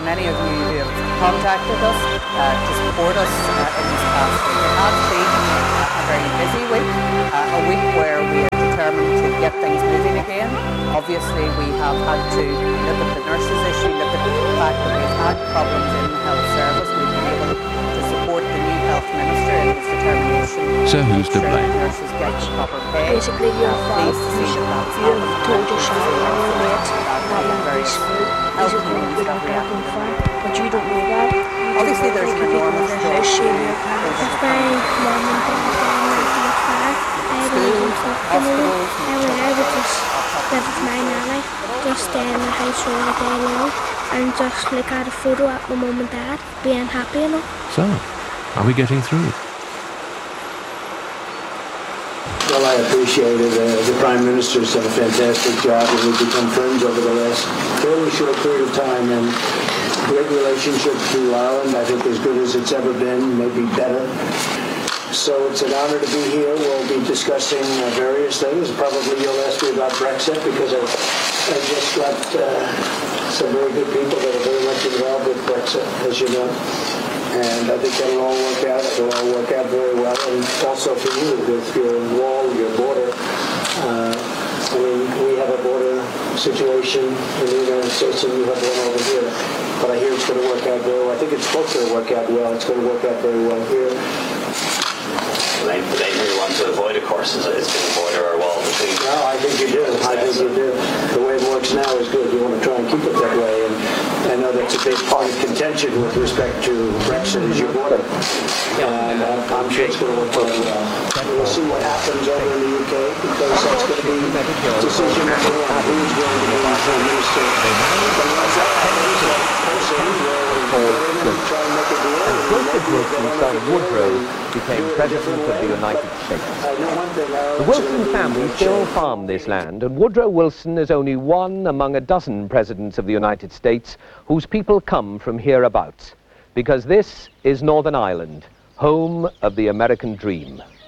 to many of you who have contacted us to support us in this past week. It has been a very busy week, a week where we are determined to get things moving again. Obviously, we have had to look at the nurses issue, look at the fact that we've had problems in the health service. We've been able to support the new health minister in his determination. So who's to blame? Nurses get the proper pay. Basically, your fault. You've told yourself and your mates that this food isn't going to be that on fire, but you don't know that. Obviously, there's an enormous house in your car. If my mum and dad were on fire, I would have hospitals, I would just live with my nanny, just stay in the house all the day long, and just look at a photo at my mum and dad, being happy enough. So, are we getting through? Well, I appreciate it. The Prime Minister's done a fantastic job, and we've become friends over the last fairly short period of time, and great relationship to Ireland. I think as good as it's ever been, maybe better. So it's an honor to be here. We'll be discussing various things. Probably you'll ask me about Brexit, because I just got some very good people that are very much involved with Brexit, as you know. And I think that'll all work out. It'll all work out very well. And also for you, with your wall, your border. I mean, we have a border situation in the United States, and you have one over here. But I hear it's going to work out very well. I think it's both going to work out well. It's going to work out very well here. The name we want to avoid, of course, is a border or wall between. No, I think you do. I think you do. The way it works now is good. You want to try and keep it that way. And I know that's a big part of contention with respect to Brexit is your border. And I'm sure it's going to work very well. We'll see what happens over in the UK, because that's going to be a decision on who's going to be the Prime Minister. Joseph Wilson's son Woodrow became President of the United States. The Wilson family still farm this land, and Woodrow Wilson is only one among a dozen presidents of the United States whose people come from hereabouts, because this is Northern Ireland, home of the American dream.